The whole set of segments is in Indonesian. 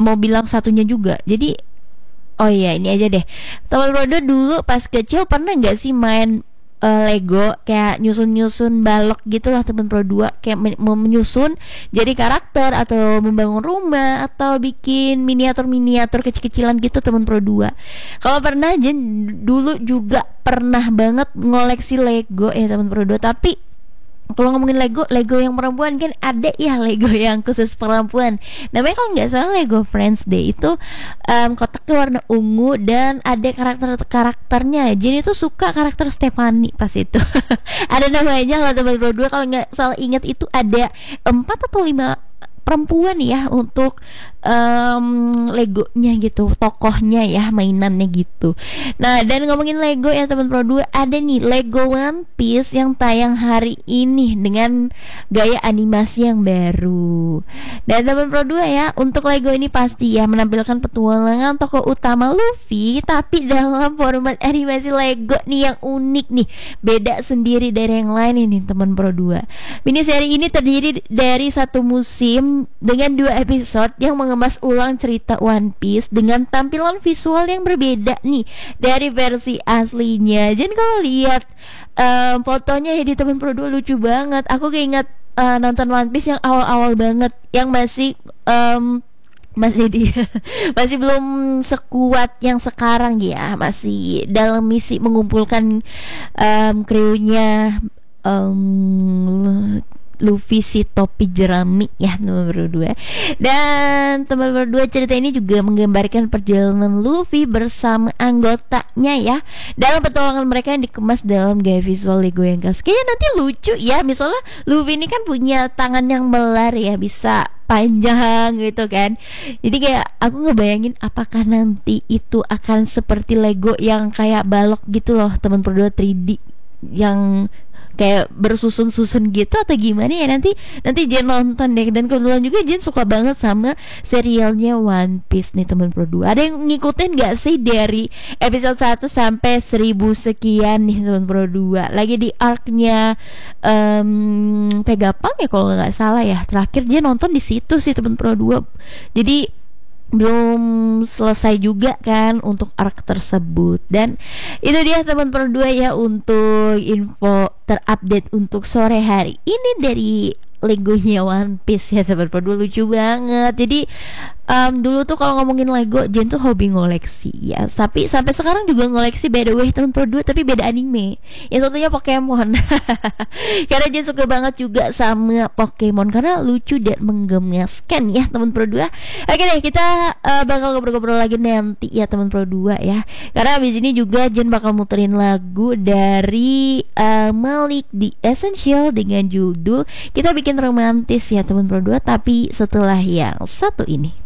mau bilang satunya juga. Jadi oh iya ini aja deh. Teman Brodua dulu pas kecil pernah nggak sih main Lego kayak nyusun balok gitu lah teman Brodua, kayak menyusun jadi karakter atau membangun rumah atau bikin miniatur kecil-kecilan gitu teman Brodua. Kalau pernah Jen dulu juga pernah banget ngoleksi Lego ya teman Brodua. Tapi kalau ngomongin Lego yang perempuan kan ada ya Lego yang khusus perempuan. Namanya kalau nggak salah Lego Friends Day. Itu kotaknya warna ungu dan ada karakternya. Jadi tuh suka karakter Stephanie pas itu. Ada namanya kalau teman berdua, kalau nggak salah ingat itu ada 4 atau 5 perempuan ya untuk Legonya gitu, tokohnya ya, mainannya gitu. Nah, dan ngomongin Lego ya teman Pro 2, ada nih Lego One Piece yang tayang hari ini dengan gaya animasi yang baru. Dan teman Pro 2 ya, untuk Lego ini pasti ya menampilkan petualangan tokoh utama Luffy tapi dalam format animasi Lego nih yang unik nih, beda sendiri dari yang lain ini teman Pro 2. Mini seri ini terdiri dari satu musim dengan 2 episode yang mengemas ulang cerita One Piece dengan tampilan visual yang berbeda nih dari versi aslinya. Jadi kalau lihat fotonya ya di teman Pro 2 lucu banget. Aku keinget nonton One Piece yang awal-awal banget, yang masih masih belum sekuat yang sekarang ya, masih dalam misi mengumpulkan krunya Luffy si topi jerami ya teman berdua. Dan teman berdua, cerita ini juga menggambarkan perjalanan Luffy bersama anggotanya ya, dalam petualangan mereka yang dikemas dalam gaya visual Lego yang khas. Kayaknya nanti lucu ya, misalnya Luffy ini kan punya tangan yang melar ya, bisa panjang gitu kan. Jadi kayak aku ngebayangin apakah nanti itu akan seperti Lego yang kayak balok gitu loh teman berdua, 3D yang kayak bersusun-susun gitu atau gimana ya. Nanti Jen nonton deh. Dan kebetulan juga Jen suka banget sama serialnya One Piece nih teman Pro 2. Ada yang ngikutin gak sih dari episode 1 sampai 1000 sekian nih teman Pro 2? Lagi di arc-nya Vegapunk ya kalau nggak salah ya. Terakhir Jen nonton di situ sih teman Pro 2. Jadi belum selesai juga kan untuk arc tersebut. Dan itu dia teman Pro 2 ya untuk info terupdate untuk sore hari ini dari Legonya One Piece ya teman Pro 2. Lucu banget. Jadi dulu tuh kalau ngomongin Lego, Jen tuh hobi ngoleksi ya. Tapi sampai sekarang juga ngoleksi, by the way teman Pro 2, tapi beda anime. Yang satunya Pokemon. Karena Jen suka banget juga sama Pokemon karena lucu dan menggemaskan ya teman Pro 2. Oke deh, kita bakal ngobrol-ngobrol lagi nanti ya teman Pro 2 ya. Karena abis ini juga Jen bakal muterin lagu dari Malik The Essential dengan judul Kita Bikin Romantis ya teman Pro 2, tapi setelah yang satu ini.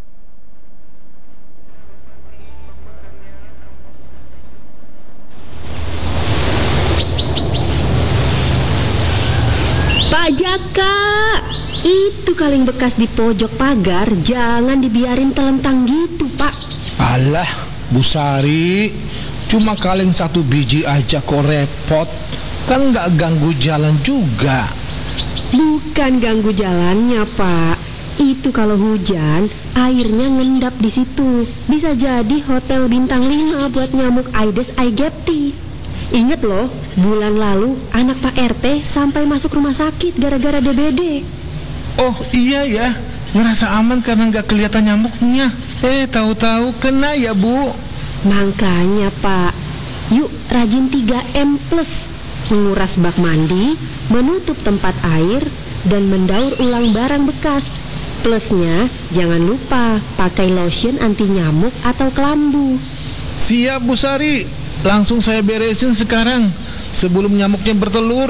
Pak Jaka, itu kaleng bekas di pojok pagar jangan dibiarin telentang gitu, Pak. Alah, Bu Sari, cuma kaleng 1 biji aja kok repot. Kan nggak ganggu jalan juga. Bukan ganggu jalannya, Pak. Itu kalau hujan, airnya ngendap di situ. Bisa jadi hotel bintang 5 buat nyamuk Aedes aegypti. Ingat loh, bulan lalu anak Pak RT sampai masuk rumah sakit gara-gara DBD. Oh iya ya, ngerasa aman karena nggak kelihatan nyamuknya. Tahu-tahu kena ya Bu. Makanya Pak, yuk rajin 3M plus. Menguras bak mandi, menutup tempat air, dan mendaur ulang barang bekas. Plusnya, jangan lupa pakai lotion anti nyamuk atau kelambu. Siap Bu Sari, langsung saya beresin sekarang sebelum nyamuknya bertelur.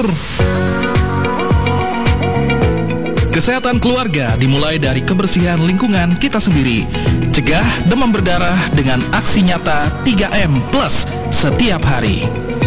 Kesehatan keluarga dimulai dari kebersihan lingkungan kita sendiri. Cegah demam berdarah dengan aksi nyata 3M plus setiap hari.